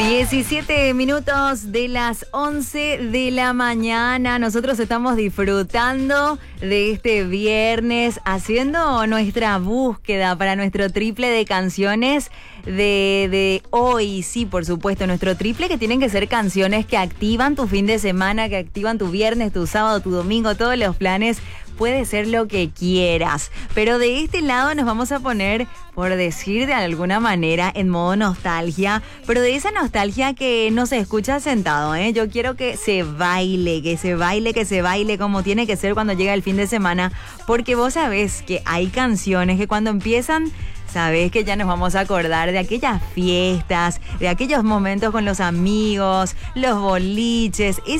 17 minutos de las 11 de la mañana. Nosotros estamos disfrutando de este viernes, haciendo nuestra búsqueda para nuestro triple de canciones de hoy. Sí, por supuesto, nuestro triple, que tienen que ser canciones que activan tu fin de semana, que activan tu viernes, tu sábado, tu domingo, todos los planes. Puede ser lo que quieras, pero de este lado nos vamos a poner, por decir de alguna manera, en modo nostalgia, pero de esa nostalgia que no se escucha sentado, ¿eh? Yo quiero que se baile, que se baile como tiene que ser cuando llega el fin de semana, porque vos sabés que hay canciones que cuando empiezan, sabés que ya nos vamos a acordar de aquellas fiestas, de aquellos momentos con los amigos, los boliches,